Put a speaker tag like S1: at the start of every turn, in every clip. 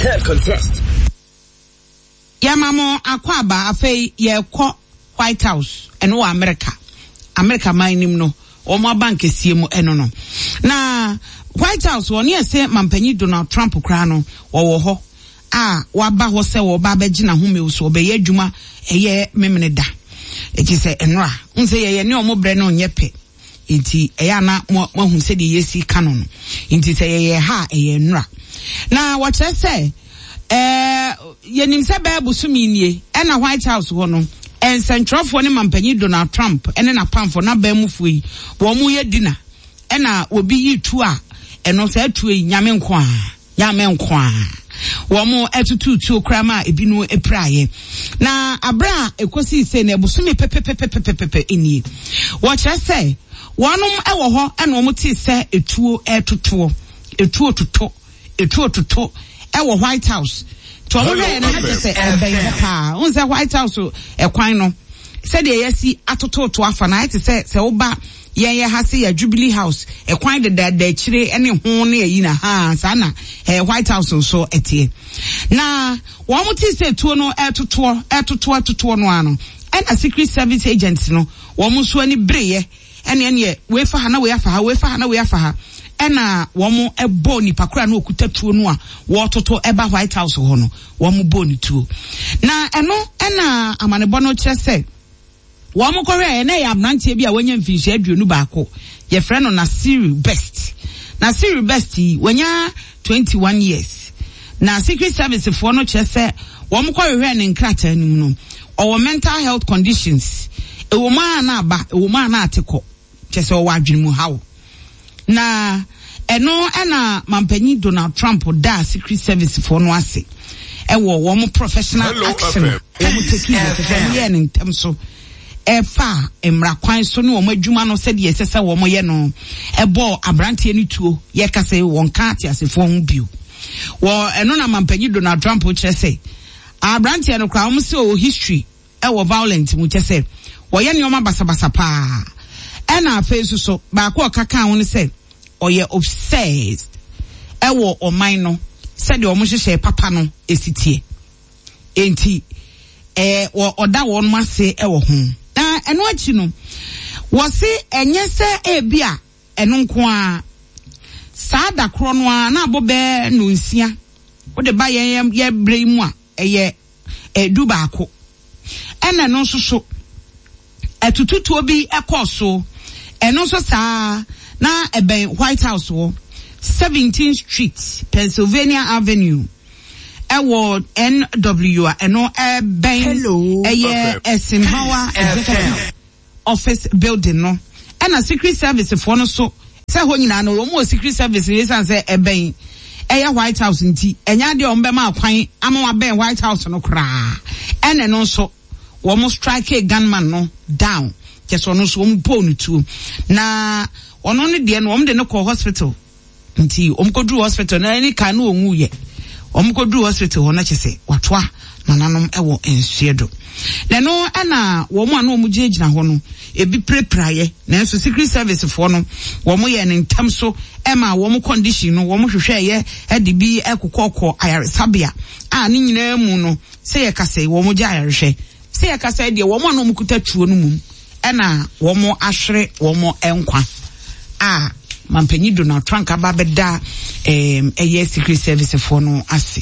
S1: Third contest.
S2: Yamamo akwaba afei ye ko White House eno America mining no omo bank esie mu eno no. Na White House woni ese mampanyi Donald Trump kra no wo ho waba ho se wo ba begina home so obeye adwuma eye memene da. Eki se enra nse ye ne omo bre no nyepe. Inti eya na mo hu se de yesi kanon. Inti se ye ha eye enra. Na what I say yenim se ba busumi nie e na White House ho no en centralfo ne mampanyi Donald Trump ene na pamfo na ba mufu yi wo mu ye dina e na obi yi tu a eno se atu yi nyame nko a wo mu etutu krama ebinu epraye na abra ekosi se na busumi pepepepepepepe eni wo kire se wonum e wo ho e na wo ti se etuo etoto e wo White House to mo re na ha se ebe pa unse White House e kwan no se de yesi atoto afa na ite se wo ba ye ha se ya Jubilee House e kwan de chire ene ho na yi na ha sa na White House so etie na wo mo ti se tuo no etoto no ano and a Secret Service agents no wo mo so ani breye ene we fa ha na we afa ha ena womo ebo ni pakura na okuta tuo no a wo toto eba White House ho no womo bo ni tuo na eno ena amanebo no kire se womo kore na ya abrantie bi a wanya mfinhye aduonu baako ye frɛ no Nasiri Best wanya 21 years na Secret Service for no kire se womo kore ne nkrata anim no or mental health conditions e wo ma na aba e wo ma na ateko kire se wo adwene mu hawo na eno ena mampanyi Donald Trump da Secret Service for no ase wo mo professional action wo mo take it in terms so fa emra kwan so no wo adwuma no se de esese wo mo ye no ebo abrantie ni tuo ye ka se won ka ati asefo hu bio wo eno na mampanyi Donald Trump kire se abrantie no kra wo se o history wo violent mu kire se wo ye ne o ma basabasa pa ena face so ba ko kaka ho ne se oye obsessed ewo oman no said o mo hwehwe papa no esitie enti wo oda won mase ewo ho na eno achi no wo se enye se ebia eno nko a saada kro no a na abobe no nsia wo de ba ye bre mu a eye edu baako ena no so etututu obi ekoso eno so saa na eben White House wo 17th Street Pennsylvania Avenue ewo NW eno eben eye Esimhawa office building no ena Secret Service for no so se ho nyina no mo Secret Service reason say eben eye White House nti enya de ombe ma kwan ama ben White House no kra ene no so wo mo strike a gunman no down keso no so mo ponu tu na ono ne de no omde no call hospital nti omkodru hospital na ani ka no onwu ye omkodru hospital ho na chese watwa nananom ewo ensiedo na no ana wo mo ana omugina ho no ebi prepraye na so Secret Service for no wo mo ye ne ntam so ema wo mo condition no wo mo hwehwe ye ade bi ekokoko ayaresabia a ne nyina mu no se ye kase wo mo gya ayarehwe se ye kase de wo mo ana omkuta tuo no mum ena wo mo ahwere wo mo enkwa mampanyi Donald Trump ababeda eye Secret Service for no ase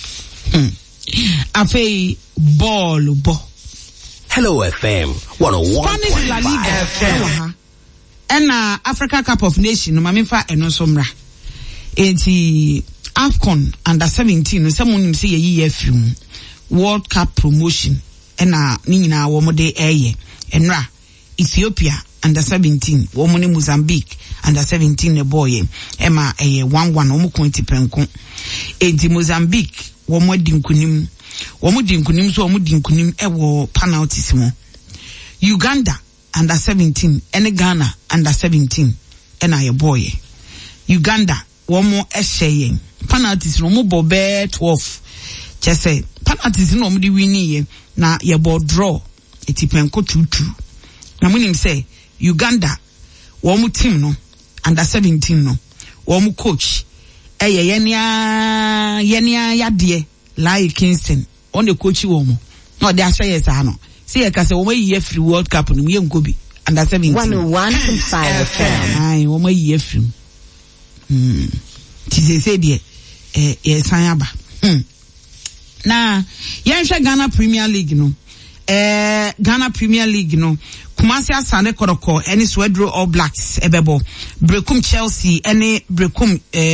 S2: afei ball bo
S1: Hello FM 101
S2: Spanish La Liga FM ena Africa Cup of Nations no mamfa eno so mra enti AFCON under 17 no samunim se ye afim World Cup promotion ena ni nyina wo mo de eye enra Ethiopia under 17 woman in Mozambique under 17 ne boy ema 1-1 omo konti penko enti Mozambique womo dinkunim so womo dinkunim ewo penalties mo Uganda under 17 ene Ghana under 17 ena ye boy Uganda womo ehye penalties no mo bobe 12 chese penalties no mo di wini na ye bo draw eti penko 2-2 na munim say Uganda womu team no under 17 no womu coach yenia yade Lai Kingston on the coach womo no they are say ano see e ka say wo mayi free World Cup no ye nkobi under 17
S3: 101.5 FM
S2: ai wo mayi free ti say de ye san aba na yenhwe Ghana Premier League no Ghana Premier League no Kumasi Asante Kotoko any Swedro All Blacks ebebo Brekum Chelsea any Brekum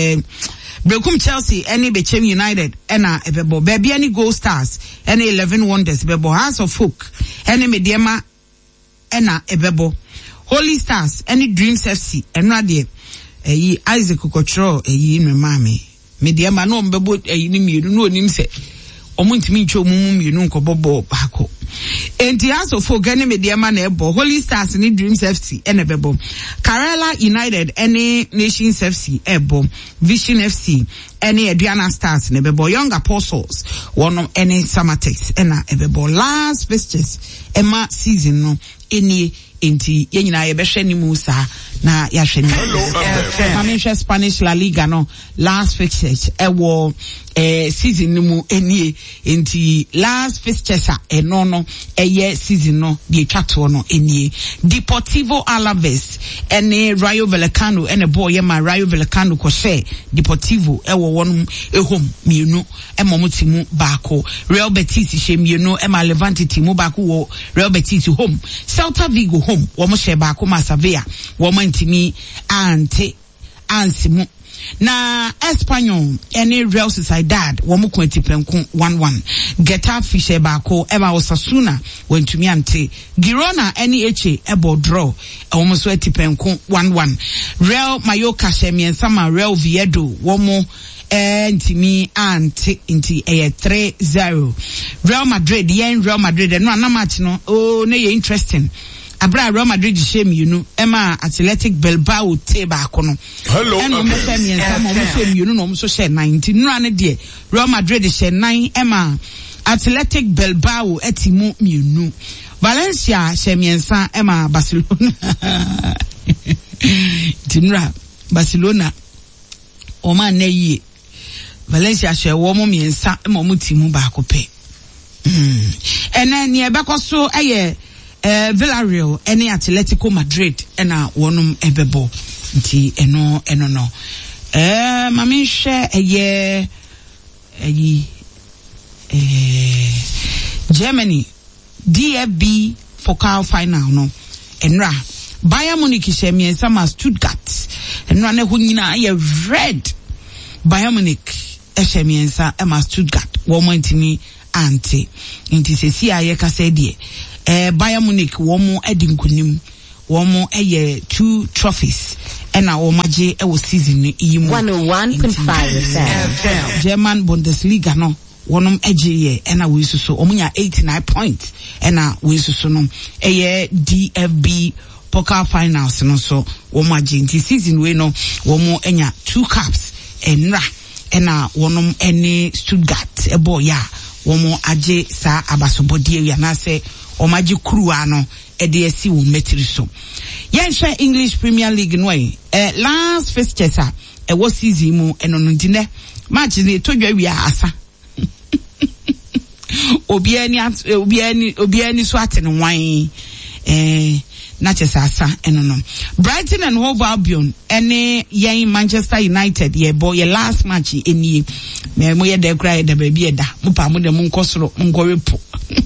S2: Chelsea any Bechem United ena ebebo baby any Gold Stars any 11 Wonders ebebo House of Folk any Mediema ena ebebo Holy Stars any Dreams FC enra de Isaac Okotro no mame Mediema no mbebo ni mienu no onim se omuntimi ntwa omumu mienu nkobobo baako enti House of Folk any Mediema na ebo Holy Stars ni Dreams FC ena ebebo Karela United any Nations FC ebo Vision FC any Adriana Stars na ebebo Young Apostles one any Samatex ena ebebo last fixtures Emma season no any enti yenyina yebehwe ni musa na yahwe ni Mamisha Spanish La Liga no last fixtures ewo season no mu enie enti last fixtures no eye season no de twato no enie Deportivo Alaves ene Rayo Vallecano ene boy ma Rayo Vallecano ko share Deportivo ewo wonum ehom mienu emomutimu baako Real Betis she mienu ema Levante timu baako wo Real Betis home Celta Vigo home wo mo share baako ma Sevilla wo mo ntimi ansimu na Espanyol any Real Sociedad wo mo kwenti penku 1-1 Getafe share baako ema Osasuna wentumi ante Girona any eche ebo draw wo mo so etipenku 1-1 Real Mallorca share miensama Real Oviedo wo mo ntimi anti 3-0 Real Madrid Real Madrid no na match no na ye interesting Abra Real Madrid shame Emma Athletic Bilbao te baako no hello and no share me and no so share 19 no ane de Real Madrid share 9 Emma Athletic Bilbao etimu mienu Valencia share me and Emma Barcelona Tinra Barcelona o man na yi Valencia share wo mo miensa Emma mo timu baako pe ene ne bekoso Villarreal any Atletico Madrid ena wonum ebebo nti eno no mami share Germany DFB Pokal final no enra Bayern Munich share me sama Stuttgart enra ne ho nyina ye red Bayern Munich share me sama Stuttgart wo mo ntimi ante nti sesi aye ka se de Bayern Munich womo edinkunim womo 2 trophies ena womo age e season ni yimu
S3: 101.5
S2: German Bundesliga no wonom age ena we suso omunya 89 points ena we suso no DFB Pokal finals no so womo age nti season we no womo enya 2 cups ena wonom ene Stuttgart ebo ya womo age sa abasobodie ya na se omaji kruwa no EDSC wo metri so yenhwe English Premier League no last fixtures was season mu eno no dine match ni todwa wi asa obiani so atene wan na chesasa eno no Brighton and Hove Albion ene yen Manchester United ye boy last match eni me mo ye de cry de baby eda mo pa mo de mo nkosoro nkwepo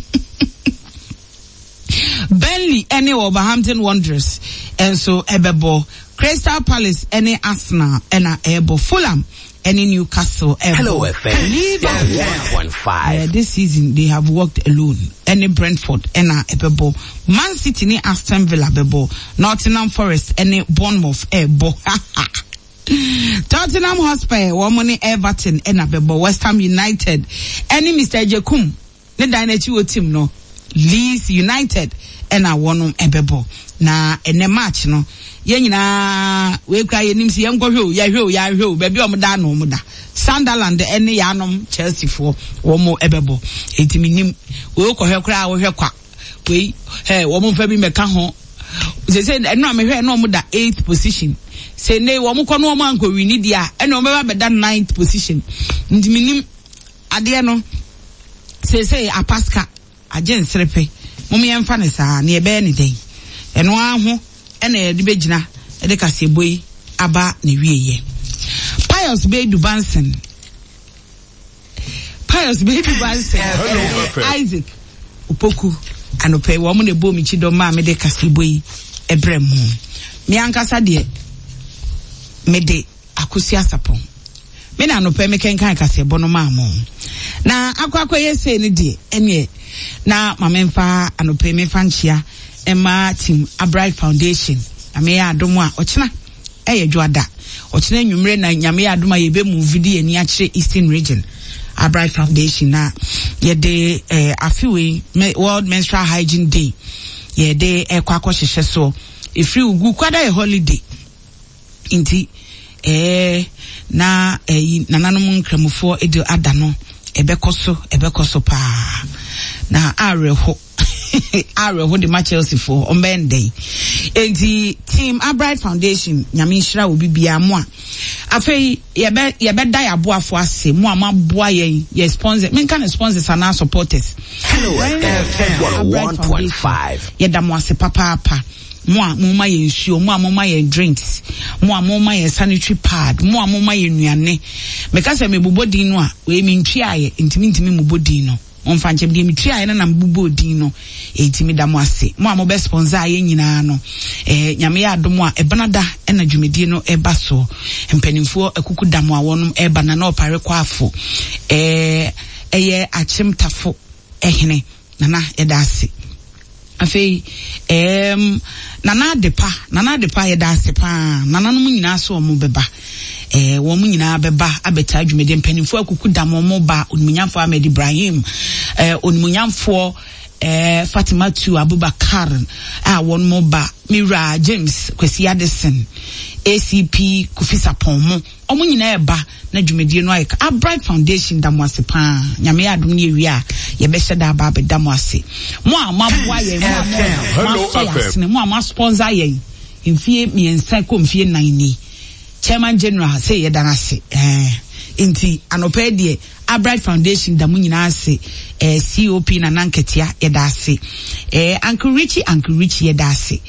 S2: Burnley any Wolverhampton Wanderers and so ebebo Crystal Palace any Arsenal ena ebo Fulham any Newcastle ebo.
S1: Hello FM 101.5
S2: this season they have worked alone any Brentford ena ebebo Man City ni Aston Villa bebo Nottingham Forest any Bournemouth ebo Tottenham Hotspur womoni Everton ena bebo West Ham United any Mr. Jekum ne dynasty wo team no Leeds United ena wonum ebebo na ene match no yenyina we kra yenim si yenkohwe ya hwe baby omda no omda Sunderland ene yanom Chelsea for womo ebebo etiminim we kohwe kra wo hwe kwa we womo fa bi meka ho se eno amehwe na omda 8th position say ne wo mo kono mo anko wini dia ene o meba beda 9th position ndiminim ade no say apaska agen srepe mum yemfa ne saa ne ebe ne den eno aho ene de begina e de kaseboi aba ne wieye Pius Bedu Bansen Isaac Opoku anope wo mo ne bo mi chido ma me de kaseboi ebrem me ankasa de me de akosi asapon me na anope me kenkan kasebo no ma mo na akwa yese ne de ene na mamemfa anope me fanchia Emma Team Abright Foundation ame adomo a ochina dwada ochina nwumre na nyame adoma yebe move di ani akire Eastern Region Abright Foundation na yede afiwe World Menstrual Hygiene Day yede kwakọ hyehyɛ so efri ugu kwada holiday inti na nananom nkramufo edo adano ebekoso pa na areho the Chelsea for on Monday. The Team Abright Foundation, Nyamishra will be biamwa. Afei, yebe die aboa for us, mo ama boa ye sponsor. Men can sponsors and our supporters.
S1: Hello, FM 101.5.
S2: Yedamwa se papa. Moma ye nsuo, moma ye drinks, moma ye sanitary pad, moma ye nnuane. Meka se me bobodi no a, we mi ntwa ye, ntimi mobodi no. Onfanche bi mi tria na mbubo din no etimi da mo ase mo be sponsor aye nyina no nyame ya adom a ebanada na dwumedie no eba so mpanimfo akuku da mo awon eba na opare kwafo eye achimtafo ehene nana eda ase afei nana depa eda ase pa nana no nyina so o mo beba wo mu nyina beba abeta dwumede mpanimfo akuku da mo ba onmunyamfo Ahmed Ibrahim onmunyamfo Fatima Tu Abubakar won mo ba Mira James Kwesi Addison ACP Kufisa Pomo omu nyina eba na dwumede no ayeka Abright Foundation da mo ase pa nyame adom ne ewia ye be hyeda aba be da mo ase mo amaboa ye mo ama sponsor ye mfie miensa ko mfie 9 ni Chairman General say yedanase inti anope de Abright Foundation da munyina ase COP na nanketia yedase Uncle Richie yedase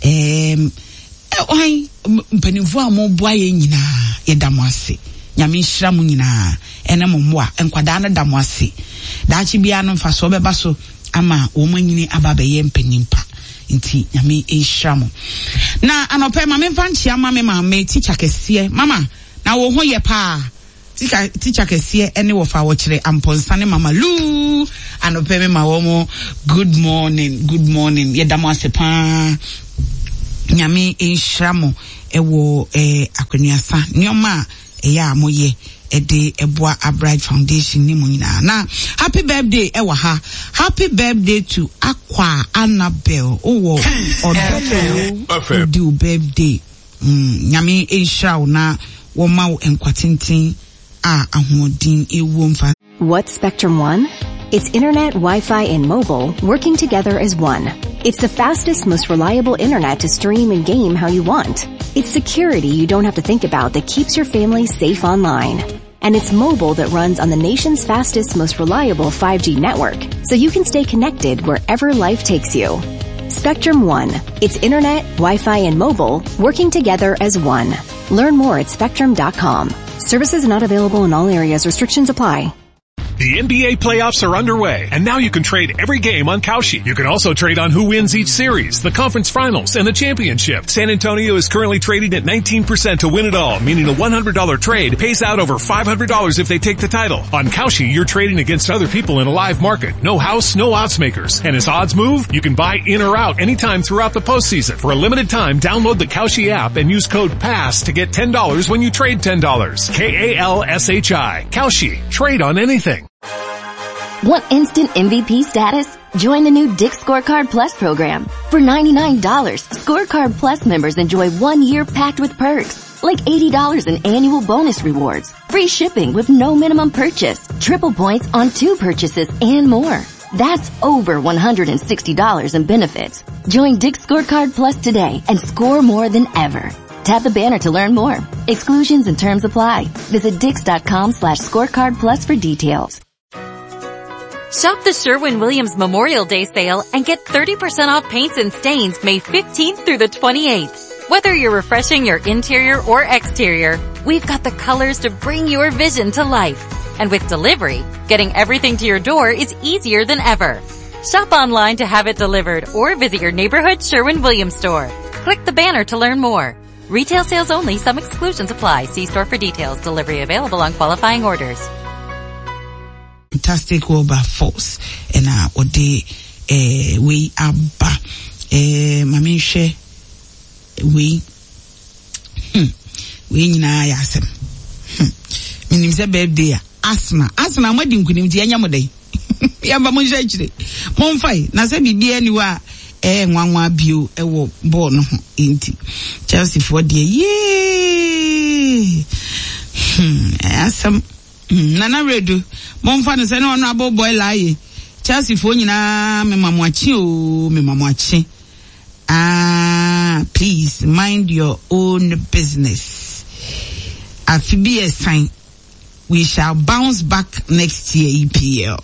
S2: ohan mpanimfo amoboa ye nyina yedamase nyame hira mu nyina ene mommoa enkwada na damase daachi bia no mfa so beba so ama wo manyini aba be ye mpanimpa inti nyame ehiramo na anope ma memfa nchia ma me ma teacher kese mama na wo ho ye pa teacher kese ene wo fa wo kire amponsane mama lu anope me ma wo mo good morning yedamo asepa nyame ehiramo ewo akwanuasa nyoma eya moye ede eboa Abright Foundation ni munyina na happy birthday ewa ha happy birthday to Aqua Annabelle owo odo do birthday nyame ehira na wo ma wo enkwatenten ahomodin ewo mfa.
S3: What's Spectrum One? It's internet, Wi-Fi, and mobile working together as one. It's the fastest, most reliable internet to stream and game how you want. It's security you don't have to think about that keeps your family safe online. And it's mobile that runs on the nation's fastest, most reliable 5G network, so you can stay connected wherever life takes you. Spectrum One. It's internet, Wi-Fi, and mobile working together as one. Learn more at spectrum.com. Services not available in all areas. Restrictions apply.
S4: The NBA playoffs are underway, and now you can trade every game on Kalshi. You can also trade on who wins each series, the conference finals, and the championship. San Antonio is currently trading at 19% to win it all, meaning a $100 trade pays out over $500 if they take the title. On Kalshi, you're trading against other people in a live market. No house, no odds makers. And as odds move, you can buy in or out anytime throughout the postseason. For a limited time, download the Kalshi app and use code PASS to get $10 when you trade $10. KALSHI. Kalshi. Trade on anything.
S5: Want instant MVP status? Join the new Dick's Scorecard Plus program. For $99, Scorecard Plus members enjoy 1 year packed with perks, like $80 in annual bonus rewards, free shipping with no minimum purchase, triple points on 2 purchases, and more. That's over $160 in benefits. Join Dick's Scorecard Plus today and score more than ever. Tap the banner to learn more. Exclusions and terms apply. Visit Dix.com/scorecard+ for details.
S6: Shop the Sherwin-Williams Memorial Day sale and get 30% off paints and stains May 15th through the 28th. Whether you're refreshing your interior or exterior, we've got the colors to bring your vision to life. And with delivery, getting everything to your door is easier than ever. Shop online to have it delivered or visit your neighborhood Sherwin-Williams store. Click the banner to learn more. Retail sales only. Some exclusions apply. See store for details. Delivery available on qualifying orders.
S2: Fantastic over force. And we abba. Mami she we nyina yasem. Minim se birthday asma mwadi nkunimti anya modai. Yamba monja chire. Monfai na se bibia ni wa nwanwa bio ewo ball no ho enti. Chelsea for the asam nana redu monfa no se no no abo boy laye. Chelsea for nyina me mamwachi please mind your own business. Afibi a sign we shall bounce back next year EPL.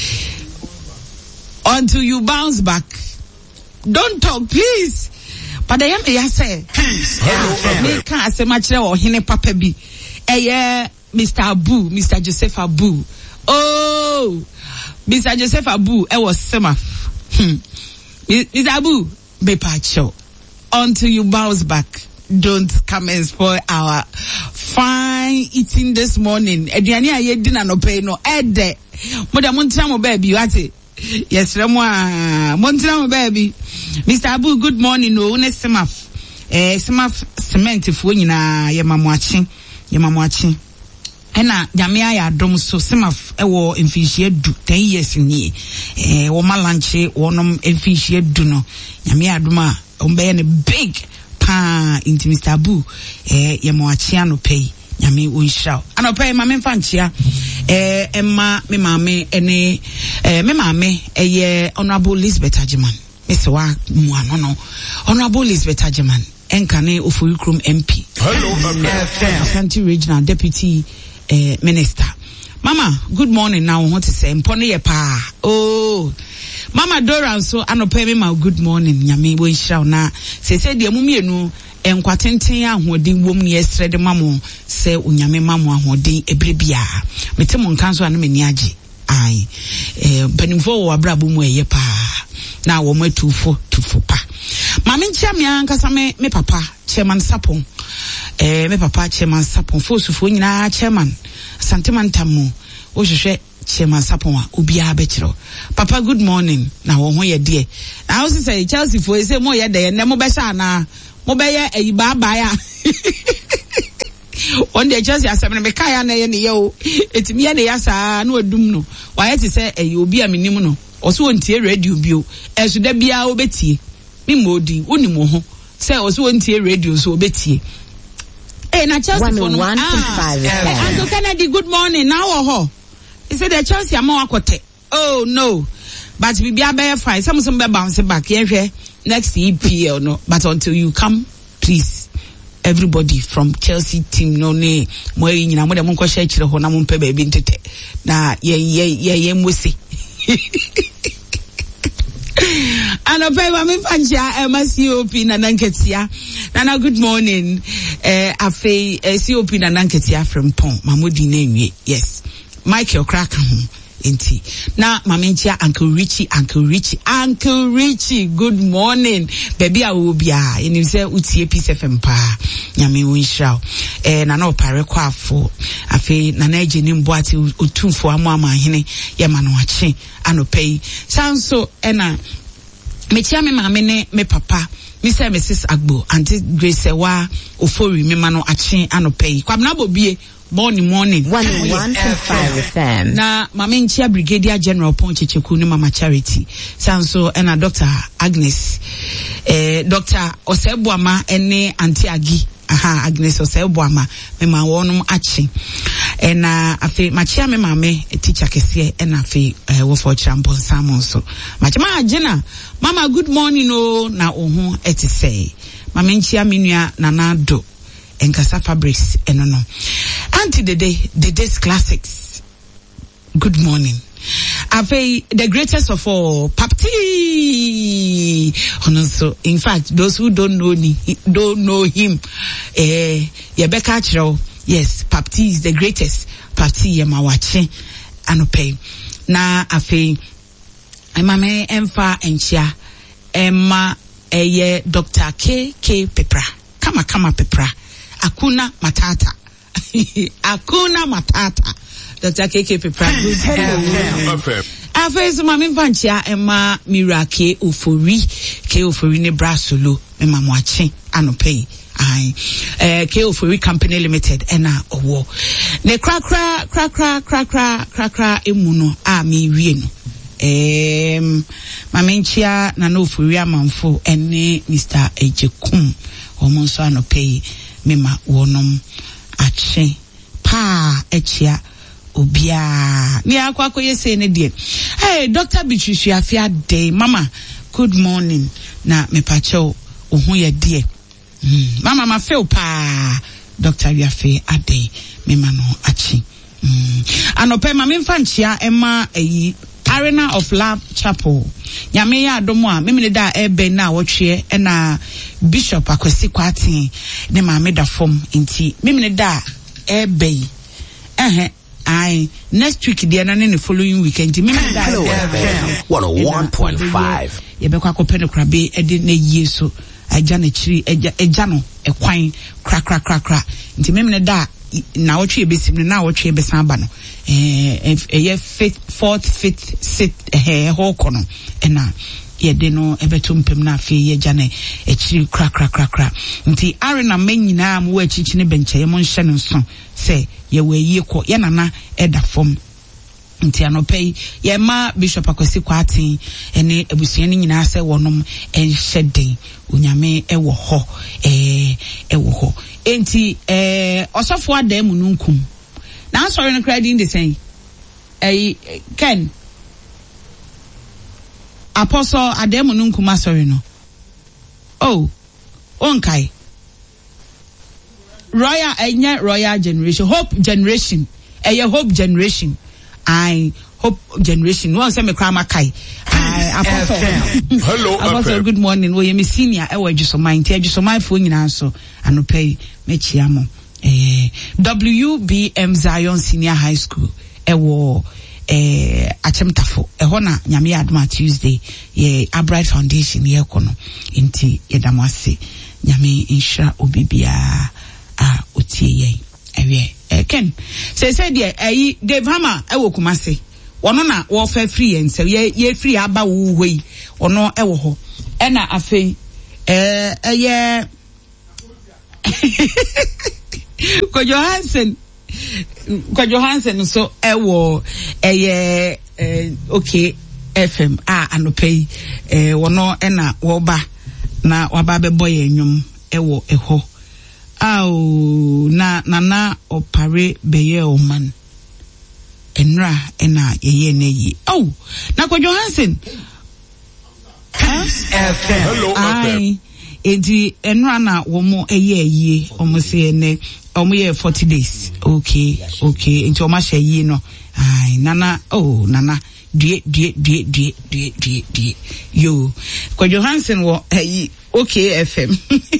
S2: Until you bounce back, don't talk, please. But I am say, me can't say much or hine papa bi. Mr. Abu, Mr. Joseph Abu. Oh, Mr. Joseph Abu, was summer. Mr. Abu, be pacho. Until you bounce back, don't come and spoil our fine eating this morning. Ediani aye dinner no pay no ede. Moda montra mo baby you ate. Yes, Ramwa montra mo baby. Mr. Abu, good morning. No, une semaf. Semaf cement fo nyina ye mamwachi. Ena jamia ya dom so semaf ewo mfinhie du 10 years ni. Wo malanche wonom mfinhie du no. Jamia aduma ombe ne big into Mr. Abu ye moachia no pay nyame wonhira ano pay ma me fanchia emma me mame ene me mame Honorable Elizabeth Agyemang mesewa muano no Honorable Elizabeth Agyemang enkane Oforikrom MP Ashanti Regional Deputy Minister. Mama, good morning. Now what to say mpone ye pa oh Mama Dora so anope me ma good morning nyame wo nhira na se de mumienu enkwatenten ahoden wom ne esre de mamo se onyame mamo ahoden ebrebia metemo nkan so anemani age ai benimfo wo abrabo mu eye pa na wo matufo pa mama nchia me ankasa me papa chairman sapon me papa chairman sapon fosufo nyina chairman santimantamu wo hwehwe Chairman Sapon ubia bechiro. Papa, good morning. Na wo ho ye de. Na wo say Chelsea for say mo ye de na mo be sha na mo be ye e ba ya. On the Chelsea asem na me kai na ye ne ye o. Etimi ye ne ya sa na odum no. Wa ye ti say e obi a menim no. Oso wontie radio bio. Esu da bia obetie. Mi modi woni mo ho. Say oso wontie radio so obetie. Na Chelsea for no. 101.5. Uncle Kennedy, good morning. Now ho. He said the Chelsea are more quote. Oh no. But we be a fine. Some be bounce back here next EPL no. But until you come, please. Everybody from Chelsea team no ne mo nyina mo de mo share chire ho na mo mpe baby ntete. Na ye musi. And a paper me fancha MCOP na nanketia. Nana good morning. Afi COP na nanketia from Pon. Mamodi na yes. Michael Cracker inti. Na mamintia Uncle Richie, good morning. Baby I will be and you say utie peace FM pa. Nyame wonhira. Na no pare kwa fo. Afi na na ejeni mboati utumfo amama hene ye ma no ache anopai. Sanso ena mechia me mame ne me papa. Mr. and Mrs. Agbo, Auntie Grace wa ofori me ma no ache anopai. Kwabna bobie morning 101.5 FM. Na mama nchia Brigadier General Ponchecheku ni Mama Charity. Sanso ena Dr. Agnes Dr. Oseboama ene Auntie Agi. Agnes Oseboama mema wonum achi. Ena afi machia me mame teacher kese ena afi wo for champion Samon so. Machima agena. Mama good morning o na ohu eti say. Mama nchia minua Nanado Enkasa Fabrics eno no. Auntie Dede's Classics. Good morning. Afe, the greatest of all, Papti. So, in fact, those who don't know him, Yebeka Chiro, yes, Papti is the greatest. Papti Yemawache, Anope. Na afe, Emame Emfa Enchia, Emma Dr. K. Pepra. Kama Pepra. Akuna Matata. Akuna Matata. Dr. K. Pepra. Afeso mami vanchia Emma Mira K. Ofori ne brasolo Emma Mwache Anope. K. Ofori Company Limited ena owo. Ne krakra emuno mi wieno. Mamenchia na no Ofori amanfo ene Mr. Ejekum omonso Anope mema wonom ache pa echia obia ni akwa yese ne die. Hey, Dr. Beatrice Afia Day, Mama, good morning. Na me pacho ohun ye die. Mama ma feel pa Dr. Afia Day me mano achi. Anope ma mfanchia Emma Arena of Love Chapel. Nyame ya adomo a me da ebe na wotwe e na Bishop Akwesi Kwati ne ma me da form nti me da ebe next week the and the following weekend
S1: Hello FM 101.5
S2: yebekwa akopene krabe ede na yie so aja na chiri eja no ekwan kra nti memne da na wotwe besim na wotwe besan ba no fourth fifth sit ho kono na yede no ebetumpem na afi yeja na echiri kra nti arena manyina mu achichi ne benche ye mo nhye no so se ye we ko ye nana eda form nti anope ye ma Bishop Akwesi Kwati ene abusua ni nyina se wonom enhye den onyame ewo ho enti osofo adam nunkum na sorry no credit the same Ken Apostle adam nunkum sorry no onkai Royal Generation, Hope Generation, Hope Generation. I Hope Generation. One say me krama kai. Apostle.
S1: Hello,
S2: Apostle. Good morning. We me senior. Just mind. Just mind phone in answer. And pay me chiamo. WBM Zion Senior High School. Achemtafo. Hona nyame adma Tuesday. Albright Foundation. Kono. Inti yedamwase. Nyame insha obibia. Otie Ken say there Dave Hammer ewo Kumase wono na wo fa free and say ye free aba wo hoi ono ewo ho ena afei Kojo Hansen so ewo okay FM anope wono ena wo ba na waba be boy enwum ewo eho na opare beye oman enra ena yeye neyi na Kojo Hansen
S1: Hello FM
S2: edi enra na womo eye omo se ene omo ye 40 days okay enti omo hye yi no nana due yo Kojo Hansen wo okay FM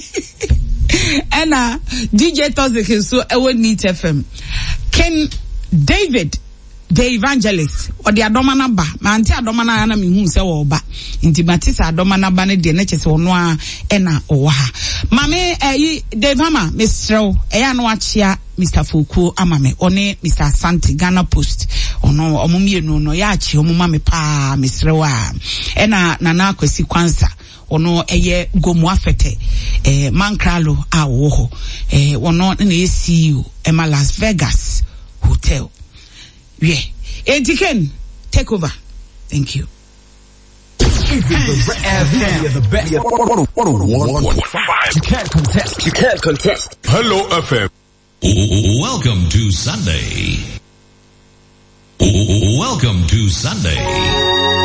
S2: Ena DJ Tozik so ewo Neat FM Ken David the evangelist or the adomana ba ma anti adomana na me hu se wo ba nti matisa adomana ba ne de na chese wono a ena owo ha mame Dave Hammer Mr. Eya no achia Mr. Foku amame one Mr. Asante Ghana Post ono omumienu no ya achi omuma me pa Mr. wa ena Nana Akwesi Kwanza ono eye gomu afete mankralo a wo ho ono na CEO ema Las Vegas Hotel. Yeah. Etiken, take over. Thank you.
S1: FM, the best. 101.5. You can't contest. Hello, FM.
S7: Welcome to Sunday.